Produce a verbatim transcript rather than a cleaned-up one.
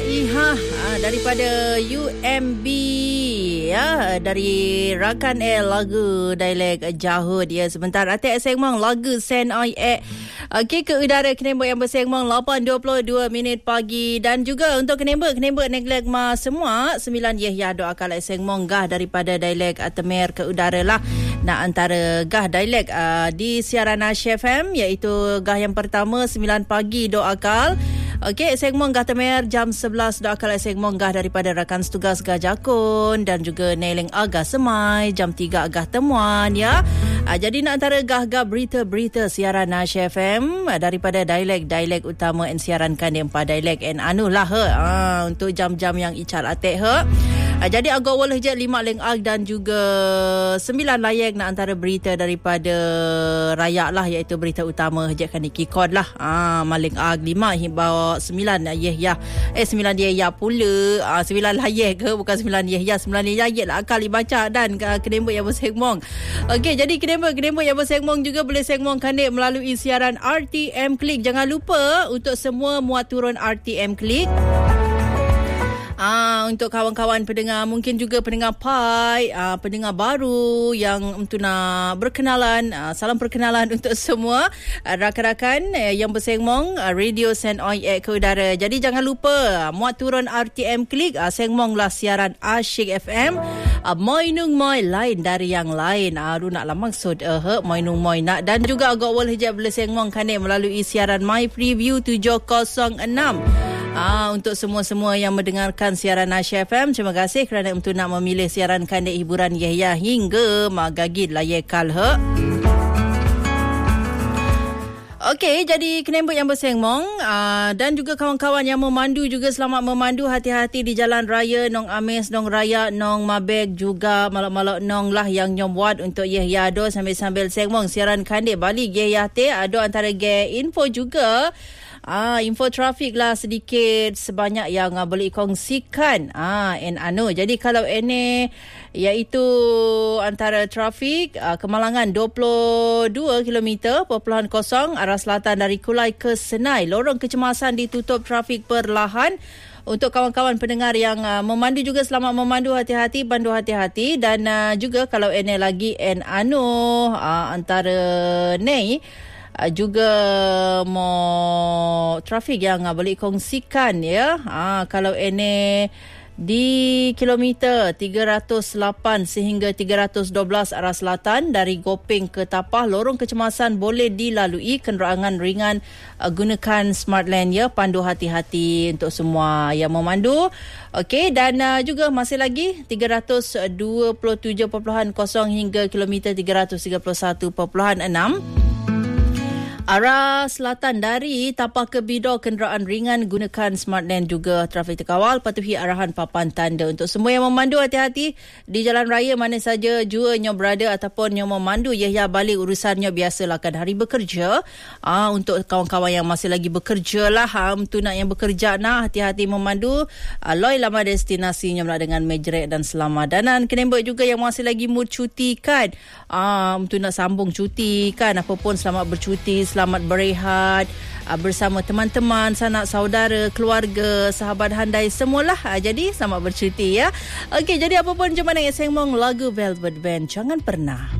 Iha daripada U M B ya, dari rakan L lagu dialek Jahud ya. Sebentar atik sengmong lagu Sen Oi Ek. Okey, ke udara Kenembek yang bersengmong lapan dua puluh dua minit pagi. Dan juga untuk Kenembek Kenembek neglek ma semua sembilan yeh ya doa kala sengmong gah daripada dialek Temer ke udara lah. Nah, antara gah dialek uh, di siaran Asia F M iaitu gah yang pertama sembilan pagi doa kal. Okey, segmen Gah Temer jam sebelas doa kala segmen Gah daripada rakan setugas Gah Jakun dan juga Nailing Agah Semai jam tiga Agah Temuan ya. Uh, jadi nak antara gah-gah berita-berita siaran Asia F M uh, daripada dialek-dialek utama en siaran kan empat dialek en anu lah he. Uh, untuk jam-jam yang ical atek he. Uh, jadi agak waleh je lima leng ag dan juga sembilan layak nak antara berita daripada rakyat lah iaitu berita utama hejak kan dikikod lah. Ah, maling ag lima himbau sembilan yeh ya. Eh sembilan yeh ya pula. Ah, sembilan layak ke bukan sembilan yeh ya. Sembilan yeh ya lah akal dibaca dan uh, Kenembek yang bersegmong. Okey, jadi Kenembek Kenembek yang bersegmong juga boleh segmong kandik melalui siaran R T M Klik. Jangan lupa untuk semua muat turun R T M Klik. Ah, untuk kawan-kawan pendengar, mungkin juga pendengar Pai, ah, pendengar baru yang untuk nak berkenalan, ah, salam perkenalan untuk semua ah, rakan-rakan eh, yang bersengmong ah, Radio Sen Oi Ek ke udara. Jadi jangan lupa ah, muat turun R T M Klik, ah, sengmong lah siaran Asyik F M. Ah, moi nung moi lain dari yang lain. Ah, nak lah maksud eh uh, moi nung moi nak. Dan juga agak boleh je boleh sengmong kan melalui siaran My Preview tujuh kosong enam. Ah, untuk semua-semua yang mendengarkan siaran Asia F M, terima kasih kerana untuk nak memilih siaran kandik hiburan Yahya hingga magagid layakal he. Okey, jadi Kenembek yang bersengmong uh, dan juga kawan-kawan yang memandu juga selamat memandu, hati-hati di jalan raya nong Amis, nong Raya, nong Mabek juga malak-malak nong lah yang nyom buat untuk Yahya ado sambil-sambil sengmong siaran kandik balik Yahya te ado antara ge info juga. Ah, info trafik lah sedikit sebanyak yang uh, boleh kongsikan. Ah, en anu. Jadi kalau ini iaitu antara trafik uh, kemalangan dua puluh dua kilometer perpuluhan kosong arah selatan dari Kulai ke Senai. Lorong kecemasan ditutup trafik perlahan. Untuk kawan-kawan pendengar yang uh, memandu juga selamat memandu, hati-hati, pandu hati-hati. Dan uh, juga kalau ini lagi en anu uh, antara ni Uh, juga mau trafik yang uh, boleh kongsikan ya. Uh, kalau ini di kilometer tiga ratus lapan sehingga tiga ratus dua belas arah selatan dari Gopeng ke Tapah, lorong kecemasan boleh dilalui kenerangan ringan. Uh, gunakan smart lane ya, pandu hati-hati untuk semua yang memandu. Okey, dan uh, juga masih lagi tiga ratus dua puluh tujuh perpuluhan kosong hingga kilometer tiga ratus tiga puluh satu perpuluhan enam. Arah selatan dari Tapah ke Bidor kenderaan ringan gunakan smart lane juga trafik terkawal, patuhi arahan papan tanda. Untuk semua yang memandu, hati-hati di jalan raya mana saja jua nyo berada ataupun nyo memandu Yahya balik urusannya biasalah kan hari bekerja. Ah, untuk kawan-kawan yang masih lagi bekerja lah, ha, untuk nak yang bekerja nah hati-hati memandu. Ah, loi lama destinasinya lah dengan mejrek dan selamat. Dan Kenembek juga yang masih lagi mood cuti kan. Ah, untuk nak sambung cuti kan, apapun selamat bercuti, selamat berehat uh, bersama teman-teman, sanak saudara, keluarga, sahabat handai semualah. Uh, jadi selamat bercuti ya. Okey, jadi apa pun cuma nak sengmong lagu Velvet Band, jangan pernah.